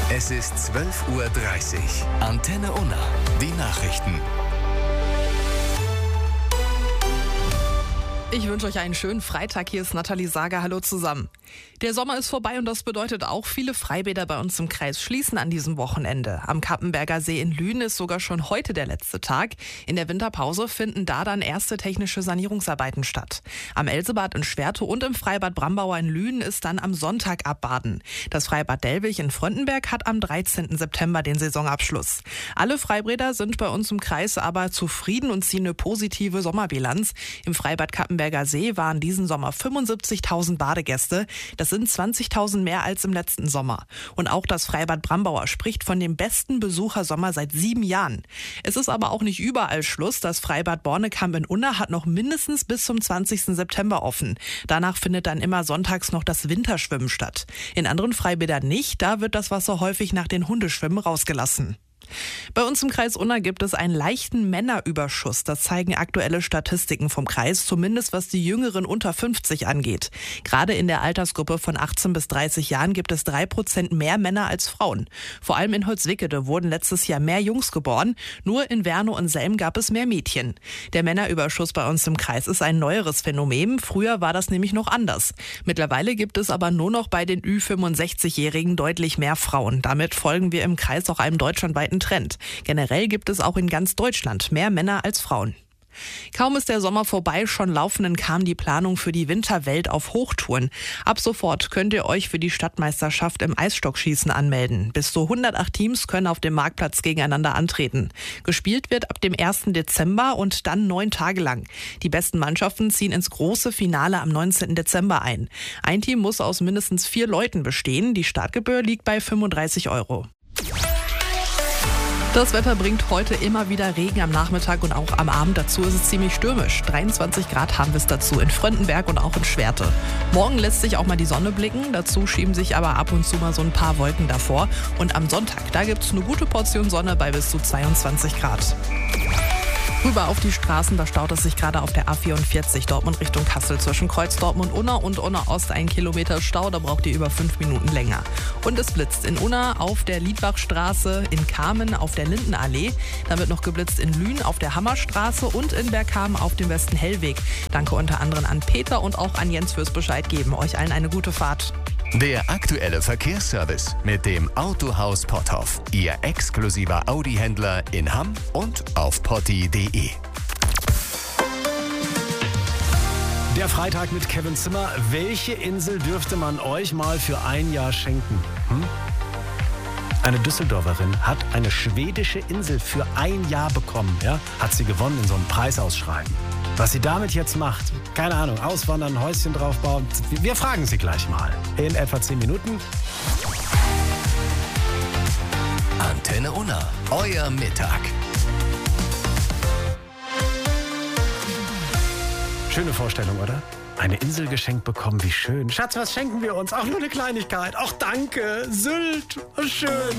Es ist 12:30 Uhr. Antenne Unna. Die Nachrichten. Ich wünsche euch einen schönen Freitag. Hier ist Nathalie Sager. Hallo zusammen. Der Sommer ist vorbei und das bedeutet auch, viele Freibäder bei uns im Kreis schließen an diesem Wochenende. Am Kappenberger See in Lünen ist sogar schon heute der letzte Tag. In der Winterpause finden da dann erste technische Sanierungsarbeiten statt. Am Elsebad in Schwerte und im Freibad Brambauer in Lünen ist dann am Sonntag abbaden. Das Freibad Dellwig in Fröndenberg hat am 13. September den Saisonabschluss. Alle Freibäder sind bei uns im Kreis aber zufrieden und ziehen eine positive Sommerbilanz. Im Freibad Kappenberger See waren diesen Sommer 75.000 Badegäste. Das sind 20.000 mehr als im letzten Sommer. Und auch das Freibad Brambauer spricht von dem besten Besuchersommer seit 7 Jahren. Es ist aber auch nicht überall Schluss. Das Freibad Bornekamp in Unna hat noch mindestens bis zum 20. September offen. Danach findet dann immer sonntags noch das Winterschwimmen statt. In anderen Freibädern nicht. Da wird das Wasser häufig nach den Hundeschwimmen rausgelassen. Bei uns im Kreis Unna gibt es einen leichten Männerüberschuss. Das zeigen aktuelle Statistiken vom Kreis, zumindest was die Jüngeren unter 50 angeht. Gerade in der Altersgruppe von 18 bis 30 Jahren gibt es 3% mehr Männer als Frauen. Vor allem in Holzwickede wurden letztes Jahr mehr Jungs geboren. Nur in Wernow und Selm gab es mehr Mädchen. Der Männerüberschuss bei uns im Kreis ist ein neueres Phänomen. Früher war das nämlich noch anders. Mittlerweile gibt es aber nur noch bei den Ü65-Jährigen deutlich mehr Frauen. Damit folgen wir im Kreis auch einem deutschlandweiten Trend. Generell gibt es auch in ganz Deutschland mehr Männer als Frauen. Kaum ist der Sommer vorbei, schon laufenden kam die Planung für die Winterwelt auf Hochtouren. Ab sofort könnt ihr euch für die Stadtmeisterschaft im Eisstockschießen anmelden. Bis zu 108 Teams können auf dem Marktplatz gegeneinander antreten. Gespielt wird ab dem 1. Dezember und dann 9 Tage lang. Die besten Mannschaften ziehen ins große Finale am 19. Dezember ein. Ein Team muss aus mindestens 4 Leuten bestehen. Die Startgebühr liegt bei 35 €. Das Wetter bringt heute immer wieder Regen am Nachmittag und auch am Abend. Dazu ist es ziemlich stürmisch. 23 Grad haben wir es dazu in Fröndenberg und auch in Schwerte. Morgen lässt sich auch mal die Sonne blicken. Dazu schieben sich aber ab und zu mal so ein paar Wolken davor. Und am Sonntag, da gibt es eine gute Portion Sonne bei bis zu 22 Grad. Rüber auf die Straßen, da staut es sich gerade auf der A44 Dortmund Richtung Kassel zwischen Kreuz Dortmund Unna und Unna Ost 1 Kilometer Stau, da braucht ihr über 5 Minuten länger. Und es blitzt in Unna auf der Liedbachstraße, in Kamen auf der Lindenallee, dann wird noch geblitzt in Lünen auf der Hammerstraße und in Bergkamen auf dem Westen Hellweg. Danke unter anderem an Peter und auch an Jens fürs Bescheid geben. Euch allen eine gute Fahrt. Der aktuelle Verkehrsservice mit dem Autohaus Potthoff. Ihr exklusiver Audi-Händler in Hamm und auf potti.de. Der Freitag mit Kevin Zimmer. Welche Insel dürfte man euch mal für ein Jahr schenken? Eine Düsseldorferin hat eine schwedische Insel für ein Jahr bekommen. Ja? Hat sie gewonnen in so einem Preisausschreiben. Was sie damit jetzt macht, keine Ahnung, auswandern, ein Häuschen draufbauen. Wir fragen sie gleich mal. In etwa 10 Minuten. Antenne Unna, euer Mittag. Schöne Vorstellung, oder? Eine Insel geschenkt bekommen, wie schön. Schatz, was schenken wir uns? Auch nur eine Kleinigkeit. Ach, danke. Sylt. Schön.